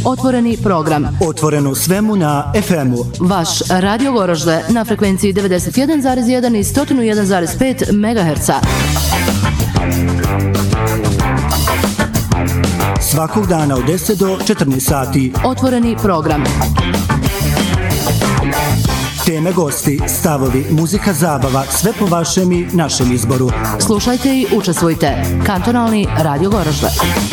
Otvoreni program. Otvoreno svemu na FM-u. Vaš Radio Goražde na frekvenciji 91,1 i 101,5 MHz. Svakog dana od 10 do 14 sati. Otvoreni program. Teme, gosti, stavovi, muzika, zabava, sve po vašem i našem izboru. Slušajte i učestvujte. Kantonalni Radio Goražde.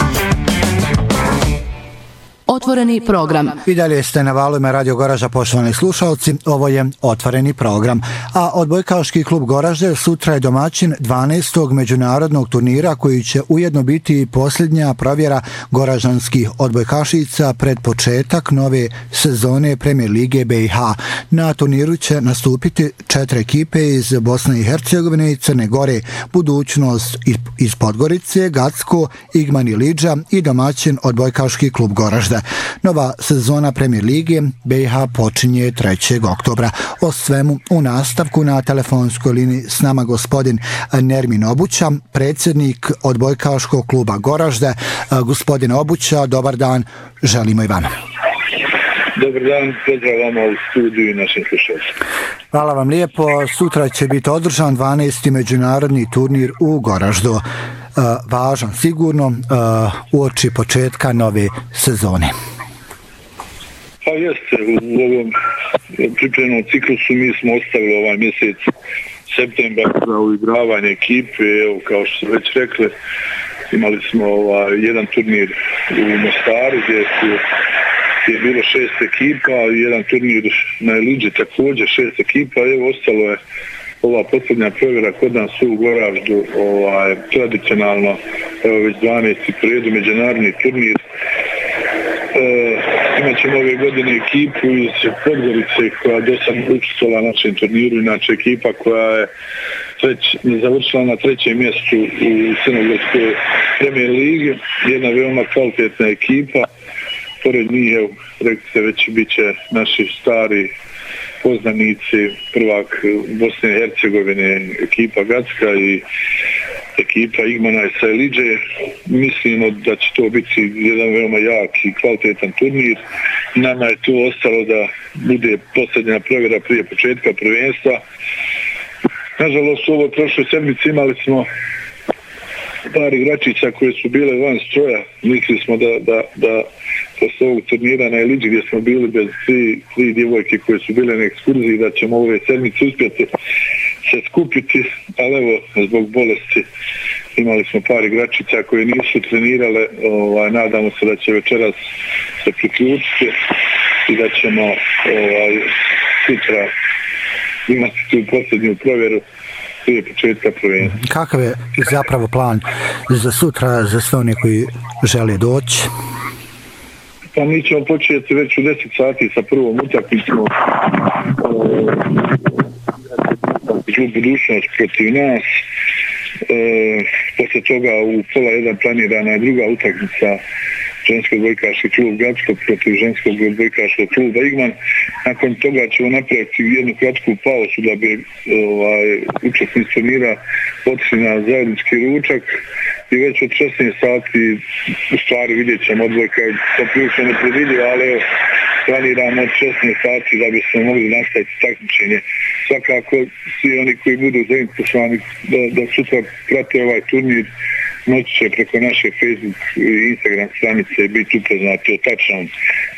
Otvoreni program. I dalje ste na valovima Radio Goražda, poštovani slušalci. Ovo je Otvoreni program. A odbojkaški klub Goražde sutra je domaćin 12. međunarodnog turnira koji će ujedno biti posljednja provjera goraždanskih odbojkašica pred početak nove sezone Premier Lige BiH. Na turniru će nastupiti 4 ekipe iz Bosne i Hercegovine i Crne Gore, Budućnost iz Podgorice, Gacko, Igman i Lidža i domaćin odbojkaški klub Goražde. Nova sezona Premier Lige BiH počinje 3. oktobra. O svemu u nastavku na telefonskoj liniji s nama gospodin Nermin Obuća, predsjednik odbojkaškog kluba Goražde. Gospodin Obuća, dobar dan, želimo i vama. Dobar dan, pozdrav vama u studiju i našim slušalcima. Hvala vam lijepo. Sutra će biti održan 12. međunarodni turnir u Goraždu. Važan sigurno uoči početka nove sezone. Pa jeste, u ovom pripremnom ciklusu mi smo ostavili ovaj mjesec septembar za uigravanje ekipe. Evo, kao što su već rekli, imali smo jedan turnir u Mostaru gdje je bilo 6 ekipa, jedan turnir na Lidži također 6 ekipa. Evo, ostalo je ova posljednja provjera kod nas u Goraždu, tradicionalno, evo već 12. po redu međunarodni turnir. Imat ćemo ove godine ekipu iz Podgorice koja do sad učestvovala na našem turniru, inače ekipa koja je završila na 3. mjestu u Crnogorskoj Premier Ligi, jedna veoma kvalitetna ekipa. Pored njih, evo, rekli se, već bit će naši stari poznanici, prvak Bosne i Hercegovine, ekipa Gacka i ekipa Igmana i Sajliđe. Mislimo da će to biti jedan veoma jak i kvalitetan turnir. Nama je tu ostalo da bude posljednja provjera prije početka prvenstva. Nažalost, u ovoj prošloj sedmici imali smo par igračića koje su bile van stroja. Mislili smo da posle ovog turnira na Eliđi gdje smo bili bez tri djevojke koje su bile na ekskurziji, da ćemo ove sedmice uspjeti se skupiti, ali evo, zbog bolesti imali smo par igračića koje nisu trenirale. Nadamo se da će večeras se priključiti i da ćemo sutra imati tu posljednju provjeru prije početka prvenstva. Kakav je zapravo plan za sutra, za sve one koji žele doći? Pa mi ćemo početi već u 10 sati sa prvom utakmicom. Klub Budućnost protiv nas. Poslije toga u pola 1 planirana druga utakmica, ženskog odbojkaški klub Gacko protiv ženskog odbojkaškog kluba Igman. Nakon toga ćemo napraviti jednu kratku pauzu da bi učesnici turnira otišli na zajednički ručak i već od 16 sati u stvari vidjet ćemo odbojka poprilično nepredvidljiva, ali planiramo od 16 sati da bismo mogli nastaviti takmičenje. Svakako svi oni koji budu zainteresovani da sutra prate ovaj turnir moći će preko naše Facebook i Instagram stranice biti upoznati o tačnom